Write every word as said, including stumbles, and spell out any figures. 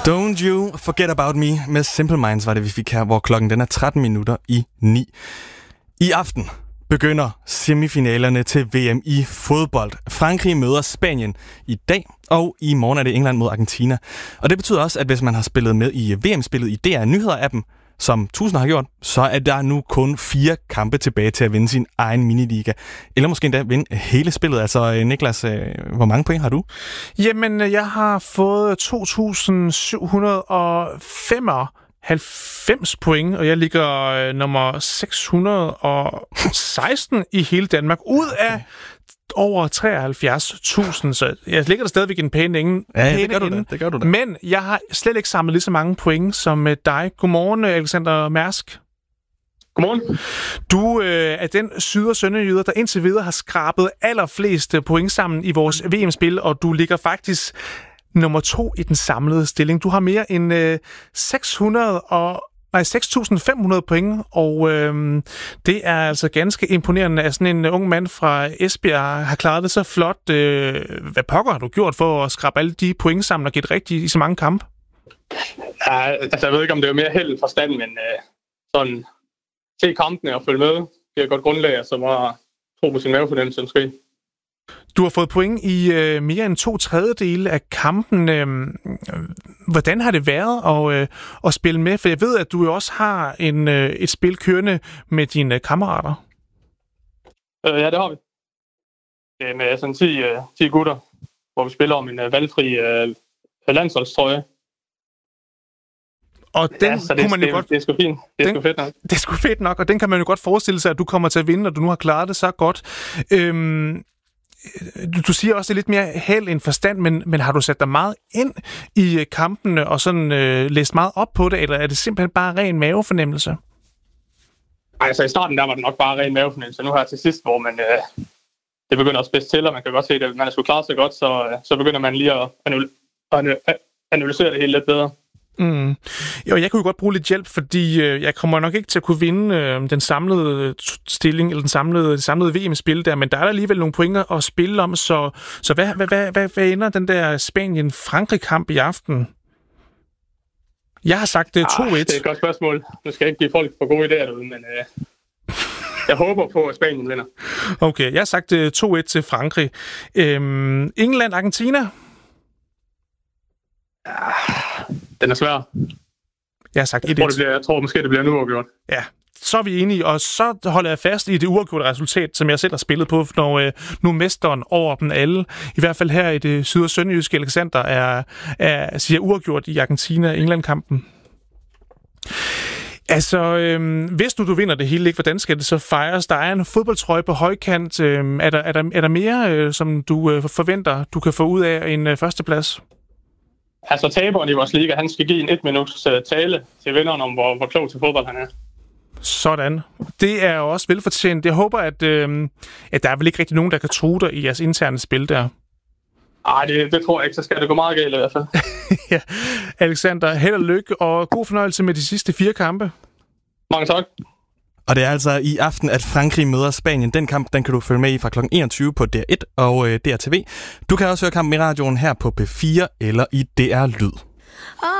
Don't you forget about me med Simple Minds var det, vi fik her, hvor klokken den er tretten minutter i ni. I aften begynder semifinalerne til V M i fodbold. Frankrig møder Spanien i dag, og i morgen er det England mod Argentina. Og det betyder også, at hvis man har spillet med i V M-spillet i D R Nyheder-appen, som tusinder har gjort, så er der nu kun fire kampe tilbage til at vinde sin egen miniliga. Eller måske endda vinde hele spillet. Altså, Niklas, hvor mange point har du? Jamen, jeg har fået to tusind syv hundrede femoghalvfems point, og jeg ligger øh, nummer seks hundrede seksten i hele Danmark, ud af over treoghalvfjerds tusind, så jeg ligger der stadigvæk en pæne ingen. Ja, det gør du da. Det gør du da. Men jeg har slet ikke samlet lige så mange point som dig. Godmorgen, Alexander Mærsk. Godmorgen. Du øh, er den syd- og sønderjyder, der indtil videre har skrabet allerflest point sammen i vores V M-spil, og du ligger faktisk nummer to i den samlede stilling. Du har mere end øh, seks hundrede og Nej, seks tusind fem hundrede point, og øhm, det er altså ganske imponerende, at sådan en ung mand fra Esbjerg har klaret det så flot. Øh, hvad pokker har du gjort for at skrabe alle de point sammen og gætte rigtigt i så mange kampe? Ja, altså jeg ved ikke, om det er mere held end forstand, men øh, sådan se kampene og følge med, det er et godt grundlag, altså bare tro på sin mavefornemmelse måske. Du har fået point i øh, mere end to tredjedele af kampen. Øh, hvordan har det været at, øh, at spille med? For jeg ved, at du jo også har en, øh, et spil kørende med dine kammerater. Øh, ja, det har vi. Det er med sådan ti, øh, ti gutter, hvor vi spiller om en øh, valgfri øh, landsholdstrøje. Og den ja, så det, kunne man jo det, godt... det er sgu fint. Det er den, sgu fedt nok. Det er sgu fedt nok, og den kan man jo godt forestille sig, at du kommer til at vinde, og du nu har klaret det så godt. Øhm, du, du siger også, det er lidt mere held end forstand, men, men har du sat dig meget ind i kampene og sådan øh, læst meget op på det, eller er det simpelthen bare ren mavefornemmelse? Ej, altså i starten der var det nok bare ren mavefornemmelse. Nu her til sidst, hvor man, øh, det begynder at spidse til, og man kan godt se, at man er sgu klare sig godt, så, øh, så begynder man lige at analy- analysere det hele lidt bedre. Mm. Jo, jeg kunne jo godt bruge lidt hjælp, fordi øh, jeg kommer nok ikke til at kunne vinde øh, den samlede stilling, eller den samlede, det samlede V M-spil der, men der er der alligevel nogle pointer at spille om, så, så hvad, hvad, hvad, hvad, hvad ender den der Spanien-Frankrig-kamp i aften? Jeg har sagt det to et. Ah, det er et godt spørgsmål. Nu skal jeg ikke give folk for gode idéer derude, men øh, jeg håber på, at Spanien vinder. Okay, jeg har sagt det to et til Frankrig. Øhm, England, Argentina? Den er svær. Jeg har sagt et et. Jeg tror, det bliver, jeg tror måske, det bliver nu uafgjort. Ja, så er vi enige, og så holder jeg fast i det uafgjorte resultat, som jeg selv har spillet på, når øh, nu mesteren over dem alle, i hvert fald her i det syd- og sønderjyske, Alexander, er, er, siger uafgjort i Argentina-England-kampen. Altså, øh, hvis nu du vinder det hele, ikke, hvordan skal det så fejres? Der er en fodboldtrøje på højkant. Øh, er, der, er, der, er der mere, øh, som du øh, forventer, du kan få ud af en øh, førsteplads? Altså taberen i vores liga, han skal give en et minuts uh, tale til vinderen om, hvor, hvor klog til fodbold han er. Sådan. Det er også velfortjent. Jeg håber, at, øh, at der er vel ikke rigtig nogen, der kan true dig i jeres interne spil der. Ej, det, det tror jeg ikke. Så skal det gå meget galt i hvert fald. Ja. Alexander, held og lykke, og god fornøjelse med de sidste fire kampe. Mange tak. Og det er altså i aften, at Frankrig møder Spanien. Den kamp, den kan du følge med i fra klokken enogtyve på D R et og øh, D R T V. Du kan også høre kampen i radioen her på P fire eller i D R Lyd.